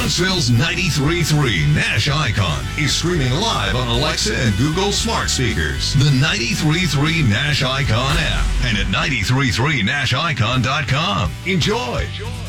Huntsville's 93.3 Nash Icon is streaming live on Alexa and Google smart speakers. The 93.3 Nash Icon app and at 933nashicon.com. Enjoy.